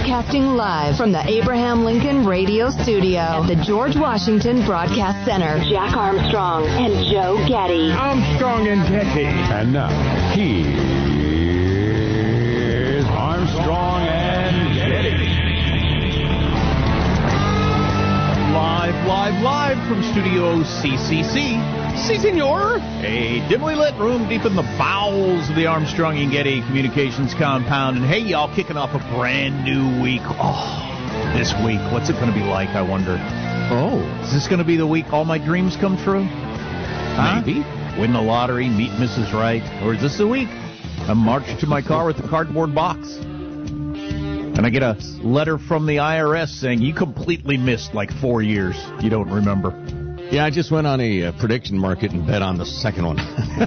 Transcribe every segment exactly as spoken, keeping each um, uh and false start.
Broadcasting live from the Abraham Lincoln Radio Studio at the George Washington Broadcast Center. Jack Armstrong and Joe Getty. Armstrong and Getty. And now, here's Armstrong and Getty. Live, live, live from Studio C C C. Si, senor. A dimly lit room deep in the bowels of the Armstrong and Getty Communications compound. And hey, y'all, kicking off a brand new week. Oh, this week, what's it going to be like, I wonder? Oh, is this going to be the week all my dreams come true? Huh? Maybe. Win the lottery, meet Missus Right. Or is this the week I march to my car with a cardboard box? And I get a letter from the I R S saying you completely missed like four years. You don't remember. Yeah, I just went on a uh, prediction market and bet on the second one.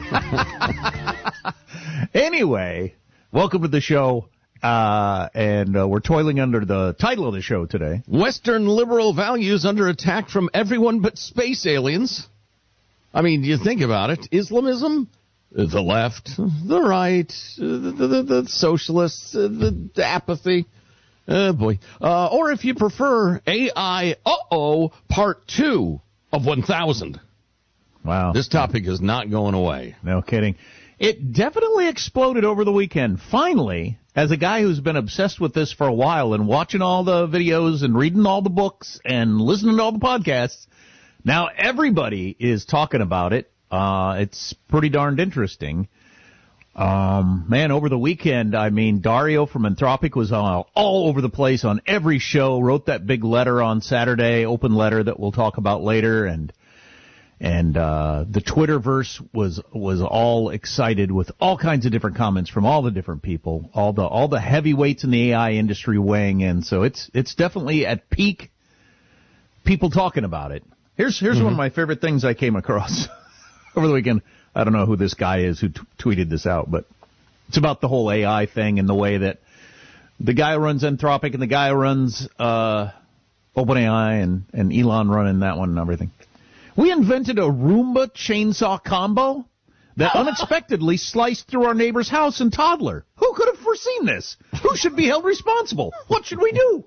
Anyway, welcome to the show. Uh, and uh, we're toiling under the title of the show today. Western liberal values under attack from everyone but space aliens. I mean, you think about it. Islamism, the left, the right, the, the, the socialists, the, the apathy. Oh, boy. Uh, or if you prefer, A I, uh-oh, part two of one thousand. Wow. This topic is not going away. No kidding. It definitely exploded over the weekend. Finally, as a guy who's been obsessed with this for a while and watching all the videos and reading all the books and listening to all the podcasts, now everybody is talking about it. Uh, it's pretty darned interesting. Um, man, over the weekend, I mean, Dario from Anthropic was uh, all over the place on every show, wrote that big letter on Saturday, open letter that we'll talk about later, and and uh, the Twitterverse was was all excited with all kinds of different comments from all the different people, all the all the heavyweights in the A I industry weighing in. So it's it's definitely at peak people talking about it. Here's here's mm-hmm. one of my favorite things I came across over the weekend. I don't know who this guy is who t- tweeted this out, but it's about the whole A I thing and the way that the guy who runs Anthropic and the guy who runs uh, OpenAI and, and Elon running that one and everything. We invented a Roomba chainsaw combo that unexpectedly sliced through our neighbor's house and toddler. Who could have foreseen this? Who should be held responsible? What should we do?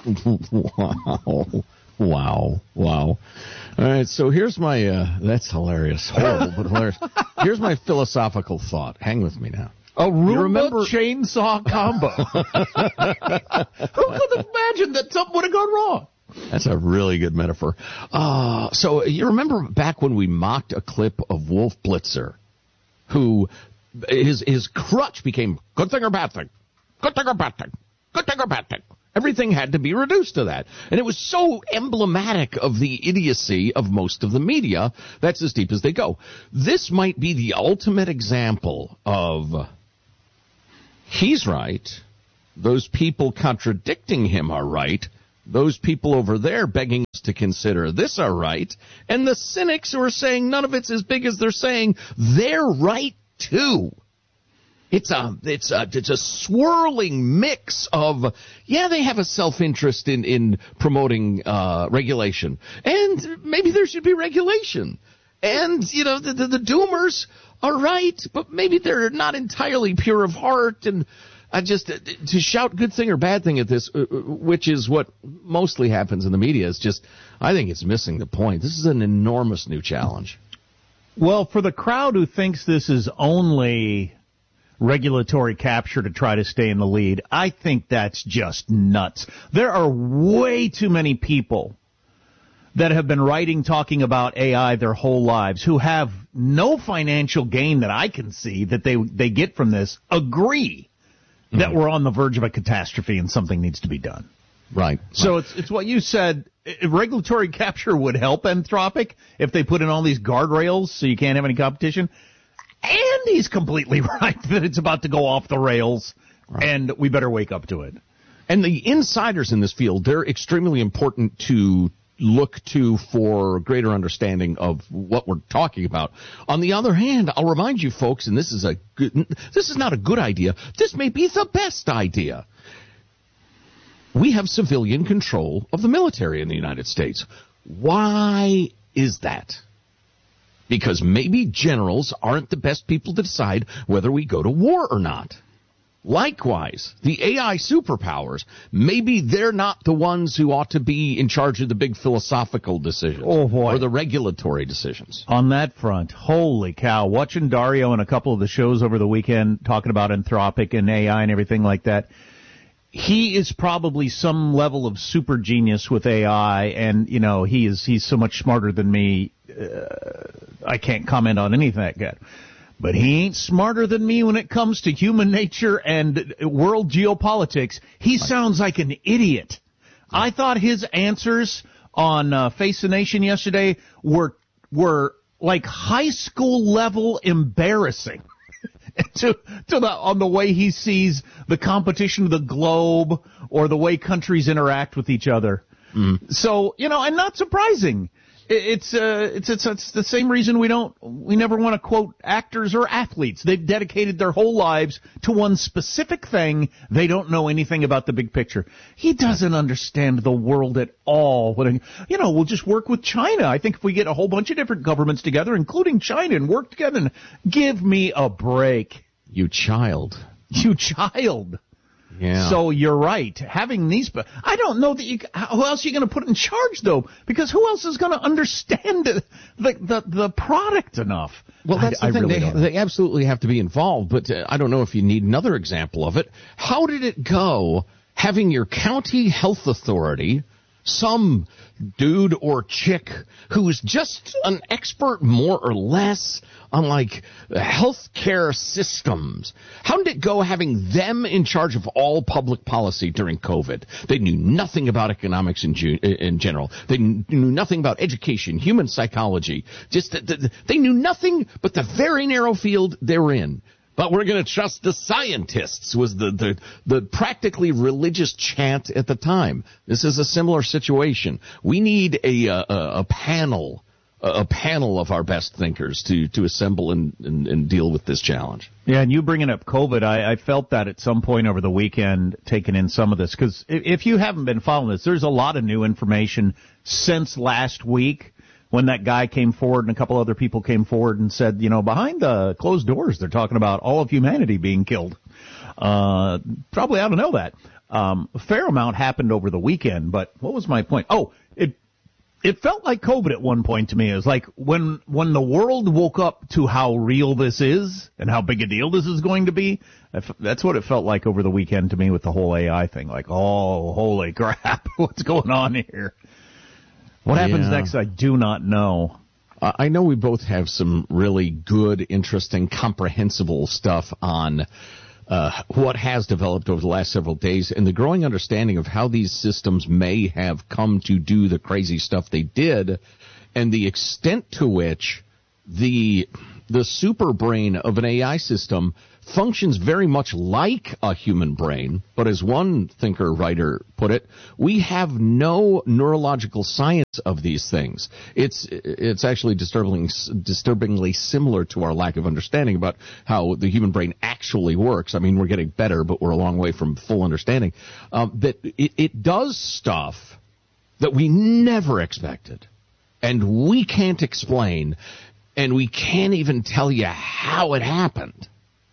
Wow. Wow. Wow. All right, so here's my, uh, that's hilarious. Horrible, but hilarious. Here's my philosophical thought. Hang with me now. A Roomba remember... chainsaw combo. Who could have imagined that something would have gone wrong? That's a really good metaphor. Uh, so you remember back when we mocked a clip of Wolf Blitzer, who his his crutch became good thing or bad thing, good thing or bad thing, good thing or bad thing. Everything had to be reduced to that. And it was so emblematic of the idiocy of most of the media. That's as deep as they go. This might be the ultimate example of he's right, those people contradicting him are right, those people over there begging us to consider this are right, and the cynics who are saying none of it's as big as they're saying, they're right too. It's a it's a it's a swirling mix of, yeah, they have a self-interest in in promoting uh, regulation, and maybe there should be regulation, and you know the, the the doomers are right, but maybe they're not entirely pure of heart. And I just to shout good thing or bad thing at this, which is what mostly happens in the media, is just, I think it's missing the point. This is an enormous new challenge. Well, for the crowd who thinks this is only regulatory capture to try to stay in the lead, I think that's just nuts. There are way too many people that have been writing, talking about A I their whole lives, who have no financial gain that I can see that they they get from this, agree mm-hmm. that we're on the verge of a catastrophe and something needs to be done. Right. So right. it's it's what you said. Regulatory capture would help Anthropic if they put in all these guardrails so you can't have any competition. And he's completely right that it's about to go off the rails, right. And we better wake up to it. And the insiders in this field, they're extremely important to look to for greater understanding of what we're talking about. On the other hand, I'll remind you folks, and this is a good, this is not a good idea. This may be the best idea. We have civilian control of the military in the United States. Why is that? Because maybe generals aren't the best people to decide whether we go to war or not. Likewise, the A I superpowers, maybe they're not the ones who ought to be in charge of the big philosophical decisions oh, boy. or the regulatory decisions. On that front, holy cow, watching Dario and a couple of the shows over the weekend talking about Anthropic and A I and everything like that, he is probably some level of super genius with A I, and, you know, he is he's so much smarter than me, uh, I can't comment on anything like that. But he ain't smarter than me when it comes to human nature and world geopolitics. He sounds like an idiot. I thought his answers on uh, Face the Nation yesterday were were like high school level embarrassing to to the on the way he sees the competition of the globe or the way countries interact with each other. Mm. So, you know, and not surprising. It's, uh, it's, it's, it's the same reason we don't, we never want to quote actors or athletes. They've dedicated their whole lives to one specific thing. They don't know anything about the big picture. He doesn't understand the world at all. You know, we'll just work with China. I think if we get a whole bunch of different governments together, including China, and work together, and give me a break. You child. You child. Yeah. So you're right. Having these, I don't know that you. Who else are you going to put in charge though? Because who else is going to understand the the the product enough? Well, that's I, the I thing. Really they, they absolutely have to be involved. But uh, I don't know if you need another example of it. How did it go? Having your county health authority, some dude or chick who's just an expert more or less on like healthcare systems. How did it go having them in charge of all public policy during COVID? They knew nothing about economics in, ju- in general. They knew nothing about education, human psychology. Just the, the, they knew nothing but the very narrow field they were in. But we're going to trust the scientists was the, the, the practically religious chant at the time. This is a similar situation. We need a, a, a panel, a panel of our best thinkers to, to assemble and, and, and deal with this challenge. Yeah, and you bringing up COVID, I, I felt that at some point over the weekend, taking in some of this. Because if you haven't been following this, there's a lot of new information since last week, when that guy came forward and a couple other people came forward and said, you know, behind the closed doors, they're talking about all of humanity being killed. Uh, probably ought to know that. Um, a fair amount happened over the weekend, but what was my point? Oh, it, it felt like COVID at one point to me. It was like when, when the world woke up to how real this is and how big a deal this is going to be. That's what it felt like over the weekend to me with the whole A I thing. Like, oh, holy crap, what's going on here? What happens yeah. next, I do not know. Uh, I know we both have some really good, interesting, comprehensible stuff on uh, what has developed over the last several days and the growing understanding of how these systems may have come to do the crazy stuff they did and the extent to which the the super brain of an A I system functions very much like a human brain, but as one thinker writer put it, we have no neurological science of these things. It's it's actually disturbingly disturbingly similar to our lack of understanding about how the human brain actually works. I mean, we're getting better, but we're a long way from full understanding. Um, that it, it does stuff that we never expected, and we can't explain, and we can't even tell you how it happened.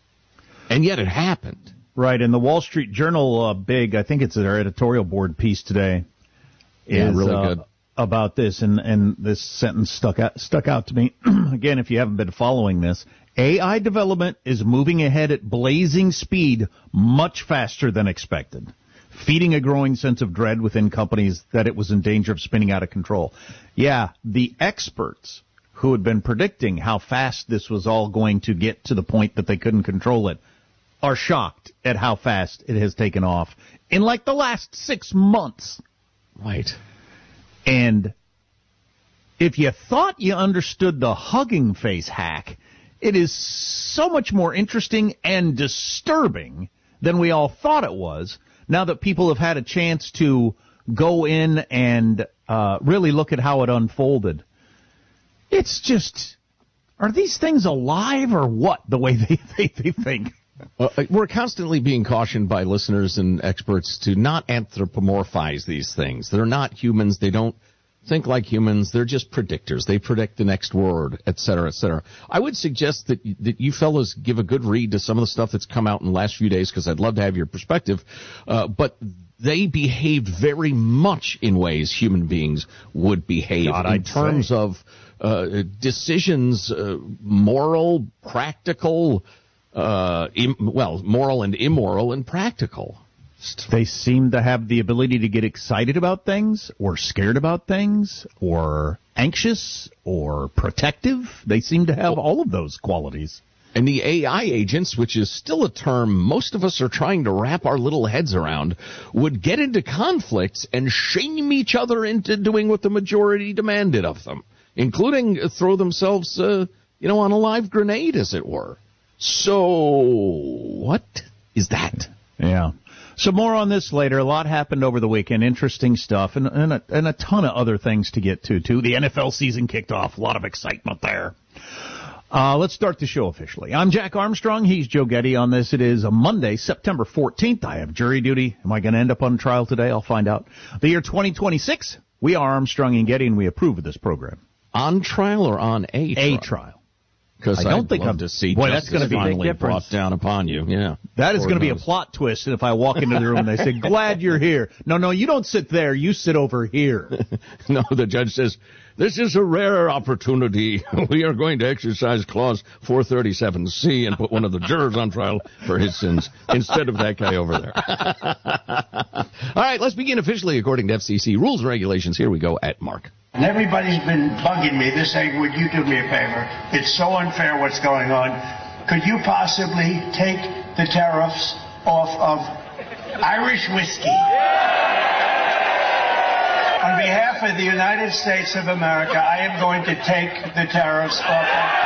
And yet it happened. Right, and the Wall Street Journal, uh, big, I think it's their editorial board piece today, yeah, is really uh, good. about this, and, and this sentence stuck out, stuck out to me. Again, if you haven't been following this, A I development is moving ahead at blazing speed much faster than expected, feeding a growing sense of dread within companies that it was in danger of spinning out of control. Yeah, the experts who had been predicting how fast this was all going to get to the point that they couldn't control it are shocked at how fast it has taken off in like the last six months. Right. And if you thought you understood the Hugging Face hack, it is so much more interesting and disturbing than we all thought it was, now that people have had a chance to go in and uh, really look at how it unfolded. It's just, are these things alive or what, the way they, they, they think? Uh, we're constantly being cautioned by listeners and experts to not anthropomorphize these things. They're not humans. They don't think like humans. They're just predictors. They predict the next word, et cetera, et cetera. I would suggest that, that you fellas give a good read to some of the stuff that's come out in the last few days, because I'd love to have your perspective. Uh, but they behaved very much in ways human beings would behave God, in I'd terms say. of uh, decisions, uh, moral, practical, uh, im- well, moral and immoral and practical. They seem to have the ability to get excited about things, or scared about things, or anxious, or protective. They seem to have all of those qualities. And the A I agents, which is still a term most of us are trying to wrap our little heads around, would get into conflicts and shame each other into doing what the majority demanded of them, including throw themselves, uh, you know, on a live grenade, as it were. So, what is that? Yeah. So more on this later. A lot happened over the weekend. Interesting stuff, and, and, a, and a ton of other things to get to, too. The N F L season kicked off. A lot of excitement there. Uh, let's start the show officially. I'm Jack Armstrong. He's Joe Getty on this. It is a Monday, September fourteenth. I have jury duty. Am I going to end up on trial today? I'll find out. The year twenty twenty-six. We are Armstrong and Getty, and we approve of this program. On trial or on a trial? A trial. Because I don't I'd think love I'm to see boy, justice that's going to be finally a big difference. brought down upon you. Yeah, that is Lord going to be a knows. plot twist. And if I walk into the room and they say, "Glad you're here," no, no, you don't sit there. You sit over here. No, the judge says, "This is a rare opportunity. We are going to exercise clause four thirty-seven C and put one of the jurors on trial for his sins instead of that guy over there." All right, let's begin officially according to F C C rules and regulations. Here we go at Mark. And everybody's been bugging me. They're saying, would you do me a favor? It's so unfair what's going on. Could you possibly take the tariffs off of Irish whiskey? On behalf of the United States of America, I am going to take the tariffs off of...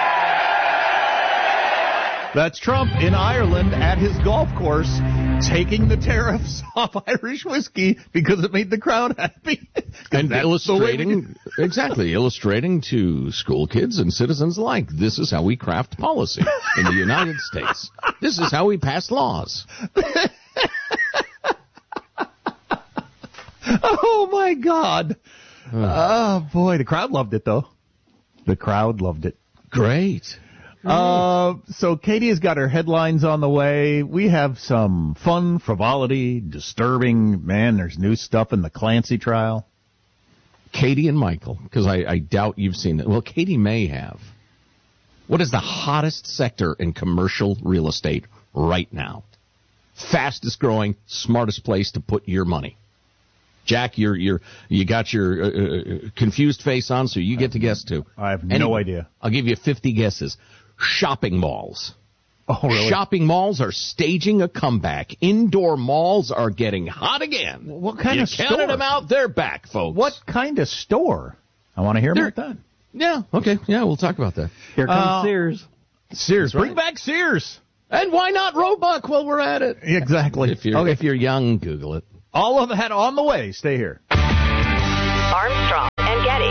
That's Trump in Ireland at his golf course taking the tariffs off Irish whiskey because it made the crowd happy. And illustrating, exactly, illustrating to school kids and citizens alike, this is how we craft policy in the United States. This is how we pass laws. Oh, my God. Oh, boy. The crowd loved it, though. The crowd loved it. Great. Uh, so Katie has got her headlines on the way. We have some fun, frivolity, disturbing. Man, there's new stuff in the Clancy trial. Katie and Michael, because I, I doubt you've seen it. Well, Katie may have. What is the hottest sector in commercial real estate right now? Fastest growing, smartest place to put your money. Jack, you're you're you got your uh, uh, confused face on, so you get to guess too. I have Anyway, no idea. I'll give you fifty guesses. Shopping malls. Oh, really? Shopping malls are staging a comeback. Indoor malls are getting hot again. What kind you of counted store? them out, they're back, folks. What kind of store? I want to hear They're- about that. Yeah, okay, yeah, we'll talk about that. Here comes Uh, Sears. Sears. That's Bring right. back Sears. And why not Roebuck while we're at it? Exactly. If you're Okay. if you're young, Google it. All of that on the way. Stay here. Armstrong and Getty.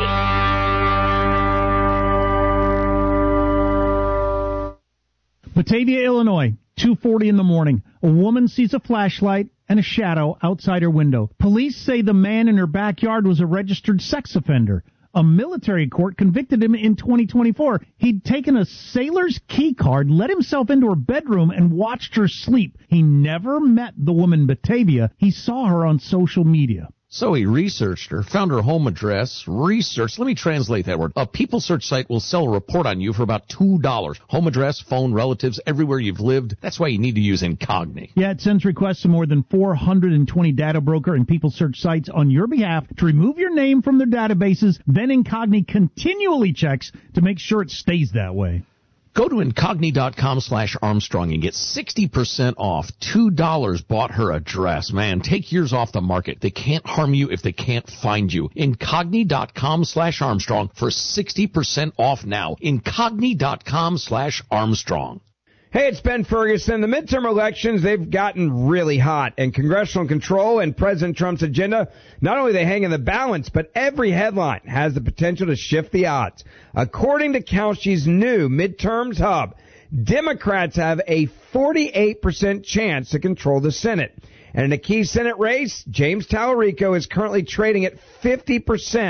Batavia, Illinois, two forty in the morning. A woman sees a flashlight and a shadow outside her window. Police say the man in her backyard was a registered sex offender. A military court convicted him in twenty twenty-four. He'd taken a sailor's key card, let himself into her bedroom, and watched her sleep. He never met the woman Batavia. He saw her on social media. So he researched her, found her home address, researched. Let me translate that word. A People Search site will sell a report on you for about two dollars. Home address, phone, relatives, everywhere you've lived. That's why you need to use Incogni. Yeah, it sends requests to more than four hundred twenty data broker and people search sites on your behalf to remove your name from their databases. Then Incogni continually checks to make sure it stays that way. Go to Incogni.com slash Armstrong and get sixty percent off. two dollars bought her address. Man, take yours off the market. They can't harm you if they can't find you. Incogni.com slash Armstrong for sixty percent off now. Incogni.com slash Armstrong. Hey, it's Ben Ferguson. The midterm elections, they've gotten really hot, and congressional control and President Trump's agenda, not only they hang in the balance, but every headline has the potential to shift the odds. According to Kalshi's new midterms hub, Democrats have a forty-eight percent chance to control the Senate. And in a key Senate race, James Tallarico is currently trading at fifty percent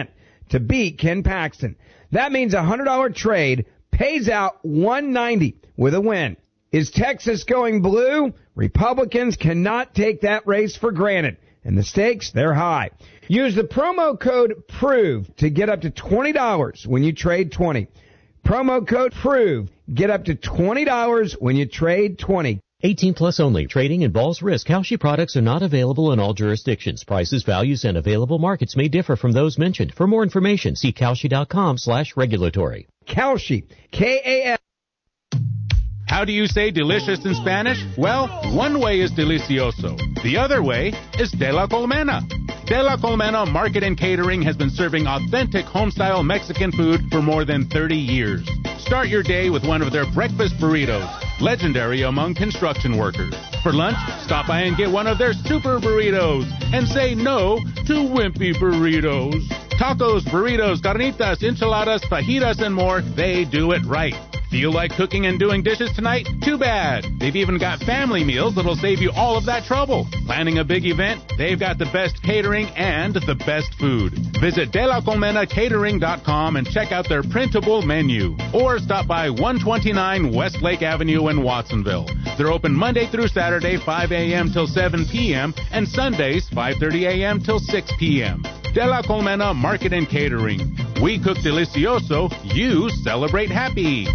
to beat Ken Paxton. That means a one hundred dollars trade pays out one hundred ninety dollars with a win. Is Texas going blue? Republicans cannot take that race for granted, and the stakes, they're high. Use the promo code PROVE to get up to twenty dollars when you trade twenty. Promo code PROVE. Get up to twenty dollars when you trade twenty. eighteen plus only. Trading involves risk. Kalshi products are not available in all jurisdictions. Prices, values, and available markets may differ from those mentioned. For more information, see Kalshi.com slash regulatory. Kalshi. K A L. How do you say delicious in Spanish? Well, one way is delicioso. The other way is de la Colmena. De la Colmena Market and Catering has been serving authentic home-style Mexican food for more than thirty years. Start your day with one of their breakfast burritos, legendary among construction workers. For lunch, stop by and get one of their super burritos and say no to wimpy burritos. Tacos, burritos, carnitas, enchiladas, fajitas, and more, they do it right. Feel like cooking and doing dishes tonight? Too bad. They've even got family meals that'll save you all of that trouble. Planning a big event? They've got the best catering and the best food. Visit de la colmena catering dot com and check out their printable menu. Or stop by one twenty-nine Westlake Avenue in Watsonville. They're open Monday through Saturday, five a.m. till seven p.m. and Sundays, five thirty a.m. till six p.m. De la Colmena Market and Catering. We cook delicioso, you celebrate happy.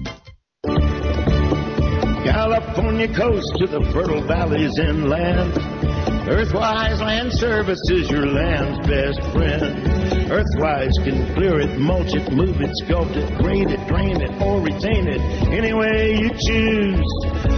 California coast to the fertile valleys inland. Earthwise Land Services, your land's best friend. Earthwise can clear it, mulch it, move it, sculpt it, grade it, drain it, or retain it, any way you choose.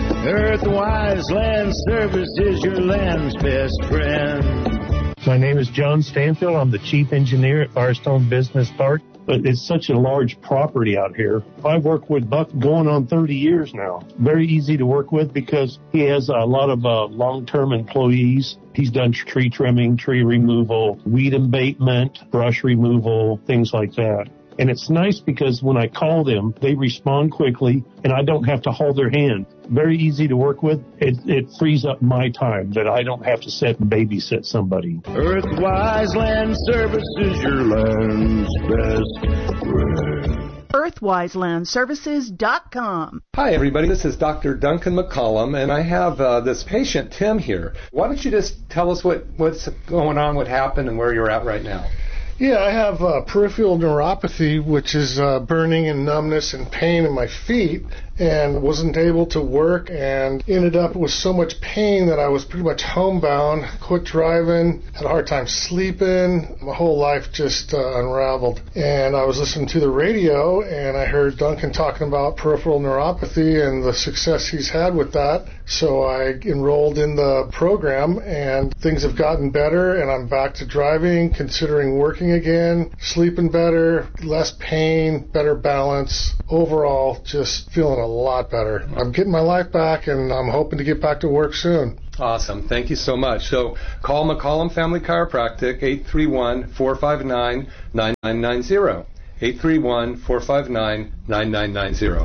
Earthwise Land Services, your land's best friend. My name is John Stanfield. I'm the chief engineer at Firestone Business Park. But it's such a large property out here. I've worked with Buck going on thirty years now. Very easy to work with because he has a lot of uh, long-term employees. He's done tree trimming, tree removal, weed abatement, brush removal, things like that. And it's nice because when I call them, they respond quickly and I don't have to hold their hand. Very easy to work with. It, it frees up my time that I don't have to sit and babysit somebody. Earthwise Land Services, your land's best friend. Earthwise Land Services dot com. Hi, everybody. This is Doctor Duncan McCollum, and I have uh, this patient, Tim, here. Why don't you just tell us what, what's going on, what happened, and where you're at right now? Yeah, I have uh, peripheral neuropathy, which is uh, burning and numbness and pain in my feet, and wasn't able to work and ended up with so much pain that I was pretty much homebound, quit driving, had a hard time sleeping. My whole life just uh, unraveled. And I was listening to the radio, and I heard Duncan talking about peripheral neuropathy and the success he's had with that. So I enrolled in the program, and things have gotten better, and I'm back to driving, considering working again, sleeping better, less pain, better balance. Overall, just feeling a lot better. I'm getting my life back, and I'm hoping to get back to work soon. Awesome. Thank you so much. So call McCollum Family Chiropractic, eight three one, four five nine, nine nine nine zero. eight three one, four five nine, nine nine nine zero.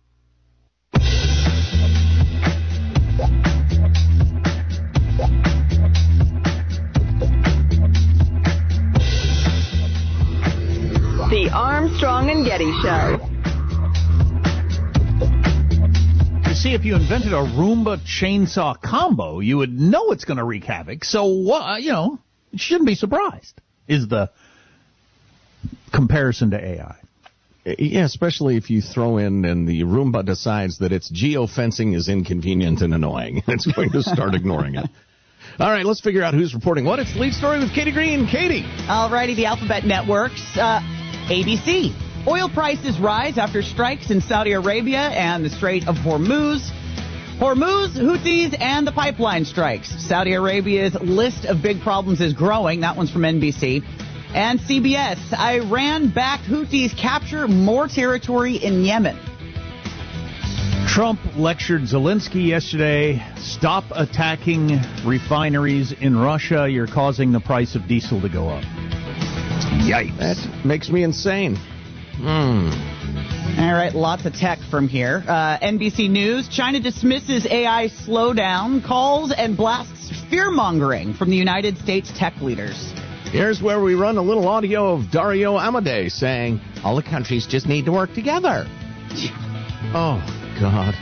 The Armstrong and Getty Show. You see, if you invented a Roomba chainsaw combo, you would know it's going to wreak havoc. So, uh, you know, you shouldn't be surprised, is the comparison to A I. Yeah, especially if you throw in and the Roomba decides that its geofencing is inconvenient and annoying. It's going to start ignoring it. All right, let's figure out who's reporting what. It's the lead story with Katie Green. Katie. All righty, the Alphabet Networks. Uh, A B C. Oil prices rise after strikes in Saudi Arabia and the Strait of Hormuz. Hormuz, Houthis, and the pipeline strikes. Saudi Arabia's list of big problems is growing. That one's from N B C. And C B S. Iran-backed Houthis capture more territory in Yemen. Trump lectured Zelensky yesterday, stop attacking refineries in Russia. You're causing the price of diesel to go up. Yikes. That makes me insane. Hmm. All right, lots of tech from here. Uh, N B C News, China dismisses A I slowdown, calls and blasts fear-mongering from the United States tech leaders. Here's where we run a little audio of Dario Amodei saying, all the countries just need to work together. Oh, God.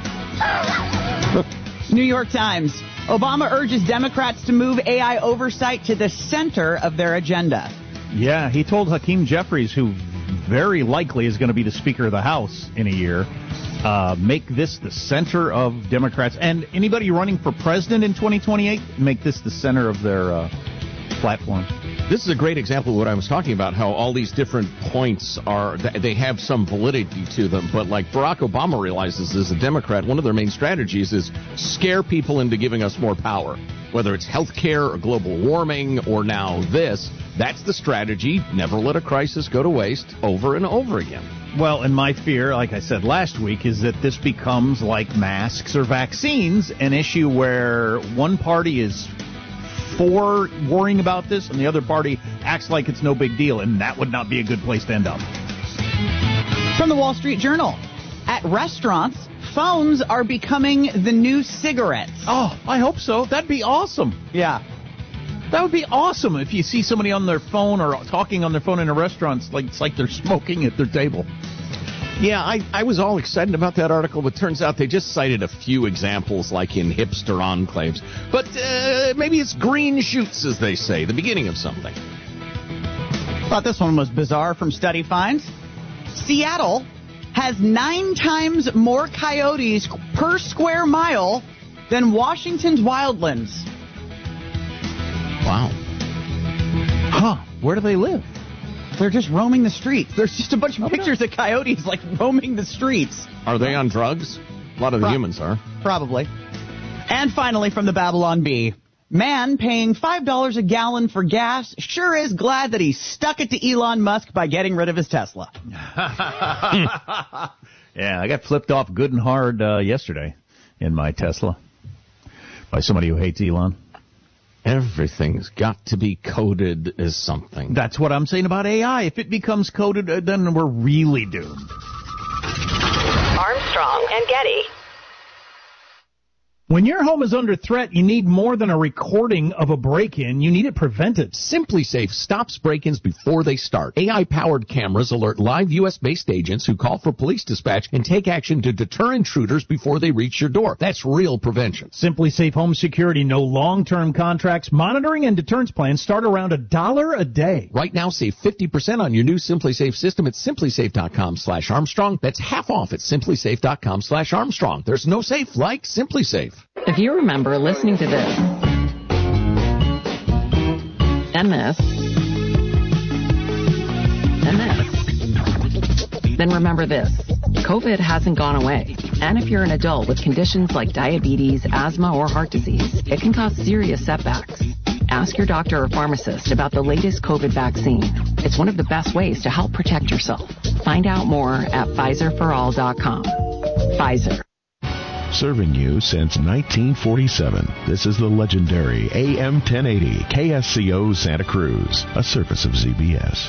New York Times. Obama urges Democrats to move A I oversight to the center of their agenda. Yeah, he told Hakeem Jeffries, who very likely is going to be the Speaker of the House in a year, uh, make this the center of Democrats. And anybody running for president in twenty twenty-eight, make this the center of their uh, platform. This is a great example of what I was talking about, how all these different points are, they have some validity to them. But like Barack Obama realizes as a Democrat, one of their main strategies is scare people into giving us more power. Whether it's health care or global warming or now this, that's the strategy. Never let a crisis go to waste, over and over again. Well, and my fear, like I said last week, is that this becomes like masks or vaccines, an issue where one party is for worrying about this and the other party acts like it's no big deal, and that would not be a good place to end up. From the Wall Street Journal, at restaurants, phones are becoming the new cigarettes. Oh, I hope so. That'd be awesome. Yeah. That would be awesome if you see somebody on their phone or talking on their phone in a restaurant. It's like, it's like they're smoking at their table. Yeah, I, I was all excited about that article, but turns out they just cited a few examples, like in hipster enclaves. But uh, maybe it's green shoots, as they say, the beginning of something. Thought this one was bizarre from Study Finds. Seattle has nine times more coyotes per square mile than Washington's wildlands. Wow. Huh. Where do they live? They're just roaming the streets. There's just a bunch of pictures of coyotes, like, roaming the streets. Are they on drugs? A lot of the Pro- humans are. Probably. And finally, from the Babylon Bee. Man paying five dollars a gallon for gas sure is glad that he stuck it to Elon Musk by getting rid of his Tesla. Yeah, I got flipped off good and hard uh, yesterday in my Tesla by somebody who hates Elon. Everything's got to be coded as something. That's what I'm saying about A I. If it becomes coded, uh, then we're really doomed. Armstrong and Getty. When your home is under threat, you need more than a recording of a break-in. You need it prevented. SimpliSafe stops break-ins before they start. A I-powered cameras alert live U S-based agents who call for police dispatch and take action to deter intruders before they reach your door. That's real prevention. SimpliSafe Home Security. No long-term contracts. Monitoring and deterrence plans start around a dollar a day. Right now, save fifty percent on your new SimpliSafe system at SimpliSafe.com slash Armstrong. That's half off at SimpliSafe.com slash Armstrong. There's no safe like SimpliSafe. If you remember listening to this and this and this, then remember this. COVID hasn't gone away. And if you're an adult with conditions like diabetes, asthma, or heart disease, it can cause serious setbacks. Ask your doctor or pharmacist about the latest COVID vaccine. It's one of the best ways to help protect yourself. Find out more at Pfizer for all dot com. Pfizer. Serving you since nineteen forty-seven, this is the legendary A M ten eighty K S C O Santa Cruz, a service of Z B S.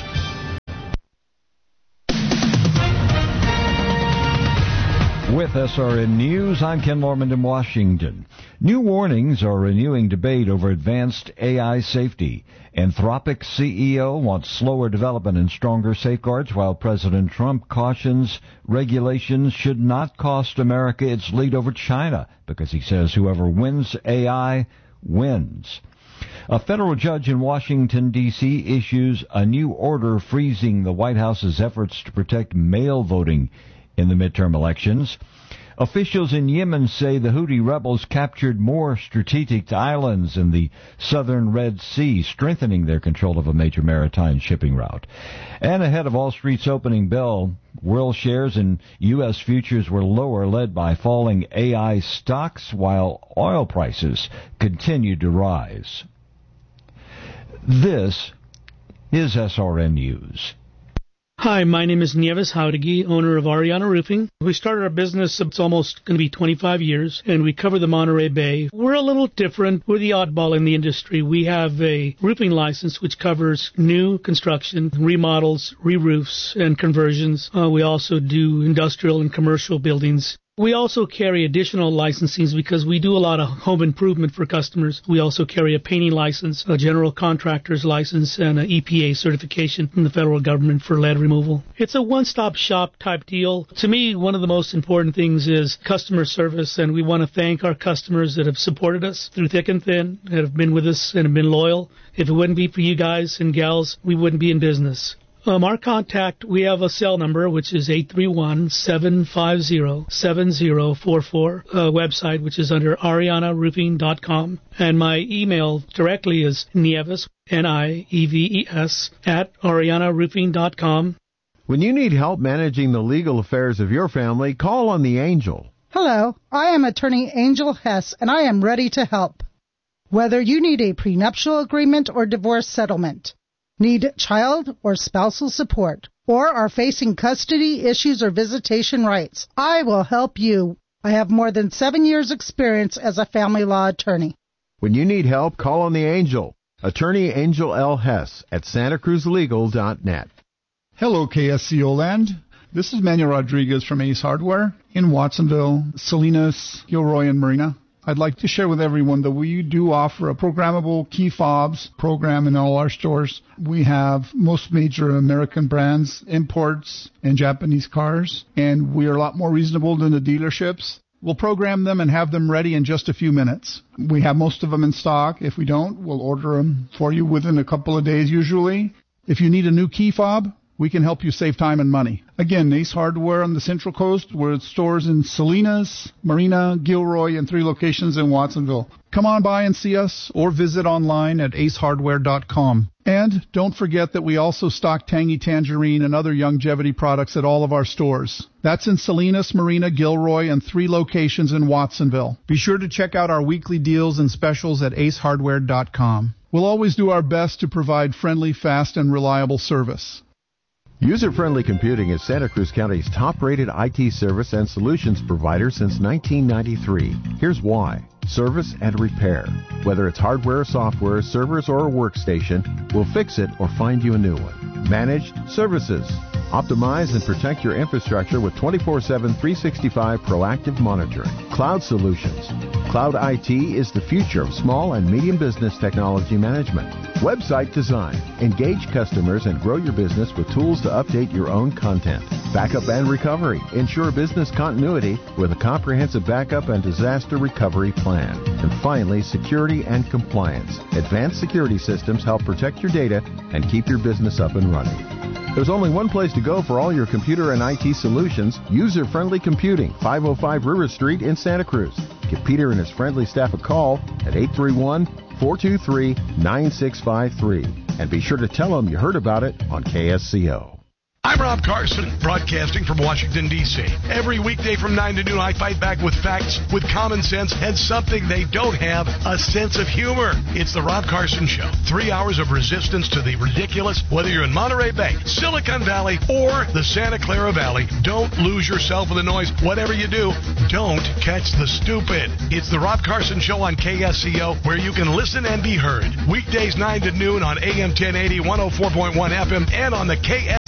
With S R N News, I'm Ken Lorman in Washington. New warnings are renewing debate over advanced A I safety. Anthropic C E O wants slower development and stronger safeguards, while President Trump cautions regulations should not cost America its lead over China, because he says whoever wins A I wins. A federal judge in Washington, D C issues a new order freezing the White House's efforts to protect mail voting in the midterm elections. Officials in Yemen say the Houthi rebels captured more strategic islands in the southern Red Sea, strengthening their control of a major maritime shipping route. And ahead of Wall Street's opening bell, world shares and U S futures were lower, led by falling A I stocks, while oil prices continued to rise. This is S R N News. Hi, my name is Nieves Howdegi, owner of Ariana Roofing. We started our business, it's almost going to be twenty-five years, and we cover the Monterey Bay. We're a little different. We're the oddball in the industry. We have a roofing license which covers new construction, remodels, re-roofs, and conversions. Uh, we also do industrial and commercial buildings. We also carry additional licensings because we do a lot of home improvement for customers. We also carry a painting license, a general contractor's license, and an E P A certification from the federal government for lead removal. It's a one-stop shop type deal. To me, one of the most important things is customer service, and we want to thank our customers that have supported us through thick and thin, that have been with us and have been loyal. If it wouldn't be for you guys and gals, we wouldn't be in business. Um, our contact, we have a cell number, which is eight three one, seven five zero, seven zero four four, a website, which is under ariana roofing dot com. And my email directly is Nieves, N I E V E S, at ariana roofing dot com. When you need help managing the legal affairs of your family, call on the Angel. Hello, I am attorney Angel Hess, and I am ready to help. Whether you need a prenuptial agreement or divorce settlement, need child or spousal support, or are facing custody issues or visitation rights, I will help you. I have more than seven years' experience as a family law attorney. When you need help, call on the Angel. Attorney Angel L. Hess at santa cruz legal dot net. Hello, K S C O land. This is Manuel Rodriguez from Ace Hardware in Watsonville, Salinas, Gilroy, and Marina. I'd like to share with everyone that we do offer a programmable key fobs program in all our stores. We have most major American brands, imports, and Japanese cars, and we are a lot more reasonable than the dealerships. We'll program them and have them ready in just a few minutes. We have most of them in stock. If we don't, we'll order them for you within a couple of days usually. If you need a new key fob, we can help you save time and money. Again, Ace Hardware on the Central Coast. We're at stores in Salinas, Marina, Gilroy, and three locations in Watsonville. Come on by and see us or visit online at ace hardware dot com. And don't forget that we also stock Tangy Tangerine and other longevity products at all of our stores. That's in Salinas, Marina, Gilroy, and three locations in Watsonville. Be sure to check out our weekly deals and specials at ace hardware dot com. We'll always do our best to provide friendly, fast, and reliable service. User-Friendly Computing is Santa Cruz County's top-rated I T service and solutions provider since nineteen ninety-three. Here's why. Service and repair. Whether it's hardware, software, servers, or a workstation, we'll fix it or find you a new one. Managed services. Optimize and protect your infrastructure with twenty-four seven, three sixty-five proactive monitoring. Cloud solutions. Cloud I T is the future of small and medium business technology management. Website design. Engage customers and grow your business with tools to update your own content. Backup and recovery. Ensure business continuity with a comprehensive backup and disaster recovery plan. And finally, security and compliance. Advanced security systems help protect your data and keep your business up and running. There's only one place to go for all your computer and I T solutions, User-Friendly Computing, five oh five River Street in Santa Cruz. Give Peter and his friendly staff a call at eight three one, four two three, nine six five three. And be sure to tell them you heard about it on K S C O. I'm Rob Carson, broadcasting from Washington, D C Every weekday from nine to noon, I fight back with facts, with common sense, and something they don't have, a sense of humor. It's the Rob Carson Show. Three hours of resistance to the ridiculous, whether you're in Monterey Bay, Silicon Valley, or the Santa Clara Valley. Don't lose yourself in the noise. Whatever you do, don't catch the stupid. It's the Rob Carson Show on K S C O, where you can listen and be heard. Weekdays nine to noon on A M ten eighty, one oh four point one F M, and on the K S C O